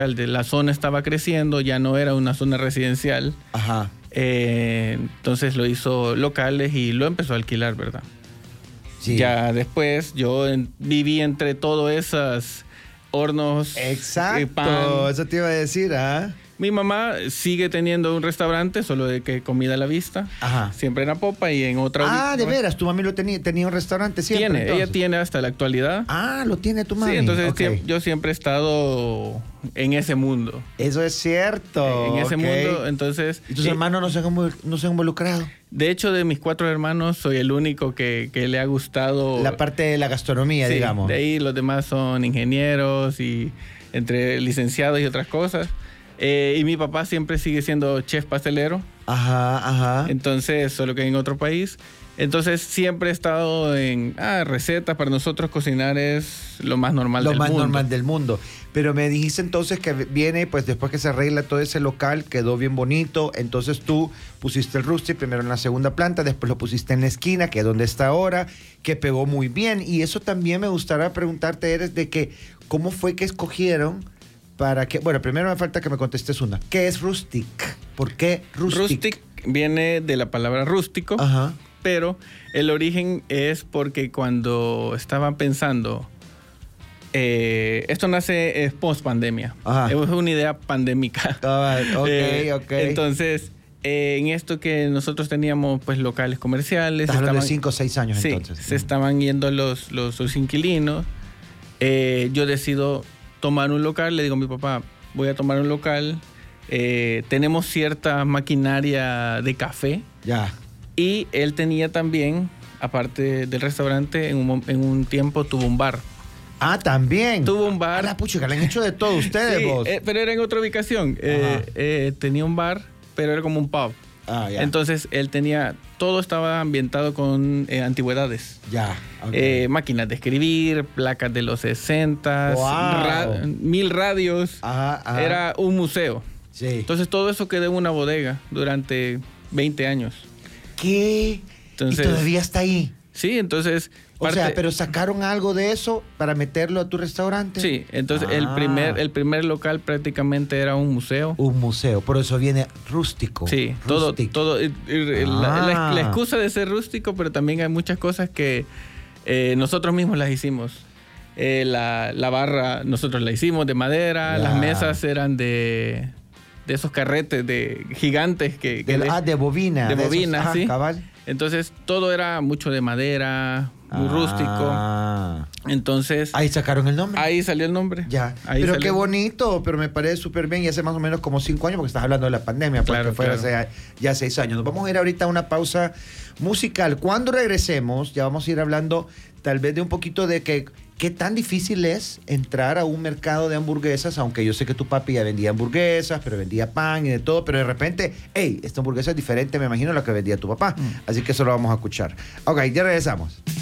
La zona estaba creciendo, ya no era una zona residencial. Ajá. Entonces lo hizo locales y lo empezó a alquilar, ¿verdad? Sí. Ya después yo viví entre todos esos hornos. Exacto, Pan. eso te iba a decir, ¿ah? Mi mamá sigue teniendo un restaurante, solo de que comida a la vista. Ajá. Siempre en Apopa y en otra. De veras, tu mami lo tenía un restaurante siempre. Ella tiene hasta la actualidad. Lo tiene tu mami. Sí, entonces Okay. yo siempre he estado en ese mundo. Eso es cierto. En ese mundo, entonces... ¿Y tus hermanos no se han involucrado? De hecho, de mis 4 hermanos, soy el único que le ha gustado... La parte de la gastronomía, sí, digamos. De ahí los demás son ingenieros y entre licenciados y otras cosas. Y mi papá siempre sigue siendo chef pastelero. Ajá. Entonces, solo que en otro país. Entonces, siempre he estado en recetas. Para nosotros cocinar es lo más normal del mundo. Lo más normal del mundo. Pero me dijiste entonces que viene, pues después que se arregla todo ese local, quedó bien bonito. Entonces tú pusiste el Rusty primero en la segunda planta, después lo pusiste en la esquina, que es donde está ahora, que pegó muy bien. Y eso también me gustaría preguntarte, Eres, de que cómo fue que escogieron para que... Bueno, primero me falta que me contestes una. ¿Qué es Rustic? ¿Por qué Rustic? Rustic viene de la palabra rústico. Ajá. Pero el origen es porque cuando estaban pensando, esto nace post pandemia, es una idea pandémica. Ok. Entonces, en esto que nosotros teníamos pues locales comerciales. Estás hablando de 5 o 6 años, sí, entonces. Se estaban yendo los inquilinos. Yo decido tomar un local, le digo a mi papá, voy a tomar un local. Tenemos cierta maquinaria de café. Ya. Y él tenía también, aparte del restaurante, en un tiempo tuvo un bar. También. Tuvo un bar. La pucha, que le han hecho de todo ustedes, sí, vos. Pero era en otra ubicación. Tenía un bar, pero era como un pub. Ya. Entonces, todo estaba ambientado con antigüedades. Ya. Okay. Máquinas de escribir, placas de los 60, 1000 radios. Ajá. Era un museo. Sí. Entonces, todo eso quedó en una bodega durante 20 años. ¿Qué? Entonces, ¿y todavía está ahí? Sí, entonces... O sea, pero sacaron algo de eso para meterlo a tu restaurante. Sí, entonces el primer local prácticamente era un museo. Un museo, por eso viene rústico. Sí, Rustic. todo. La excusa de ser rústico, pero también hay muchas cosas que nosotros mismos las hicimos. La barra nosotros la hicimos de madera, las mesas eran de esos carretes gigantes de bobina. De bobina, esos, sí. Cabal. Entonces todo era mucho de madera, muy rústico. Entonces... Ahí sacaron el nombre. Ahí salió el nombre. Ya. Pero qué bonito, pero me parece súper bien. Y hace más o menos como 5 años, porque estás hablando de la pandemia, porque fue hace ya 6 años. Nos vamos a ir ahorita a una pausa musical. Cuando regresemos, ya vamos a ir hablando tal vez de un poquito de qué tan difícil es entrar a un mercado de hamburguesas, aunque yo sé que tu papi ya vendía hamburguesas, pero vendía pan y de todo, pero de repente, esta hamburguesa es diferente, me imagino, a la que vendía tu papá. Así que eso lo vamos a escuchar. Ok, ya regresamos.